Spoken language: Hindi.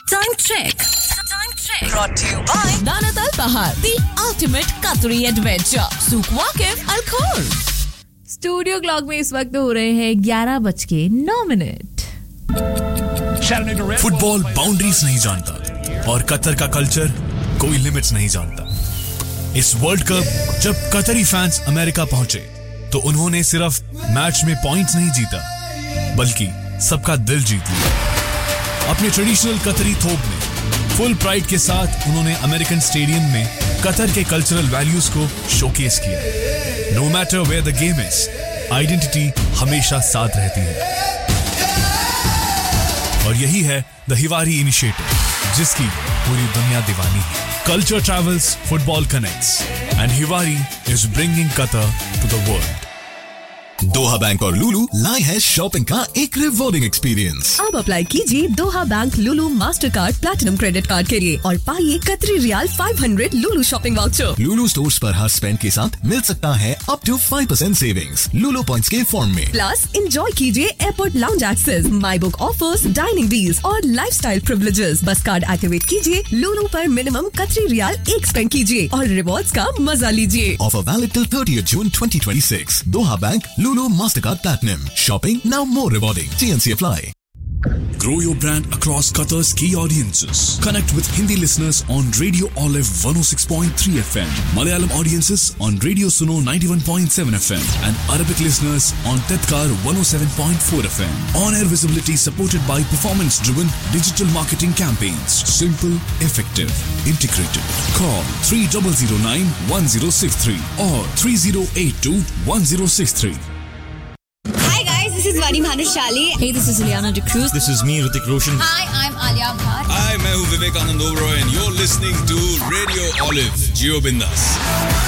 Time check. Brought to you by Danat Al Bahar, the ultimate Qatari adventure. Souk Waqif Al Khor. Studio clock में इस वक्त हो रहे हैं 11:09. फुटबॉल बाउंड्रीज नहीं जानता और कतर का कल्चर कोई लिमिट्स नहीं जानता. इस वर्ल्ड कप जब कतरी फैंस अमेरिका पहुंचे तो उन्होंने सिर्फ मैच में पॉइंट्स नहीं जीता बल्कि सबका दिल जीत लिया. अपने ट्रेडिशनल कतरी थोप में फुल प्राइड के साथ उन्होंने अमेरिकन स्टेडियम में कतर के कल्चरल वैल्यूज को शोकेस किया. No matter where the game is, identity हमेशा साथ रहती है. और यही है द हिवारी इनिशिएटिव जिसकी पूरी दुनिया दीवानी है. Culture travels, football connects, and Hiwari is bringing Qatar to the world. Doha bank और लुलु लाए हैं शॉपिंग का एक रिवॉर्डिंग एक्सपीरियंस. अब अप्लाई कीजिए दोहा बैंक लुलु master card platinum credit card के लिए और पाइए कतरी रियाल 500 लुलु शॉपिंग वाउचर. लुलु स्टोर्स पर हर स्पेंड के साथ मिल सकता है up to 5% savings Lulu points के फॉर्म में. प्लस एंजॉय कीजिए airport lounge access, my book offers, dining deals और लाइफस्टाइल प्रिविलेजेस. बस कार्ड एक्टिवेट कीजिए, लुलु पर मिनिमम कतरी रियाल 1 स्पेंड कीजिए और रिवॉर्ड्स का मजा लीजिए. Offer valid till 30th June 2026. Doha Bank, Lulu Mastercard Platinum. Shopping now more rewarding. TNC apply. Grow your brand across Qatar's key audiences. Connect with Hindi listeners on Radio Olive 106.3 FM, Malayalam audiences on Radio Suno 91.7 FM, and Arabic listeners on Tedkar 107.4 FM. On-air visibility supported by performance-driven digital marketing campaigns. Simple, effective, integrated. Call 3009-1063 or 3082-1063. This is Vani Bhanushali. Hey, this is Ileana D'Cruz. This is me, Hrithik Roshan. Hi, I'm Alia Bhatt. Hi, मैं हूँ Vivekananda Oberoi and you're listening to Radio Olive. जियो बिंदास.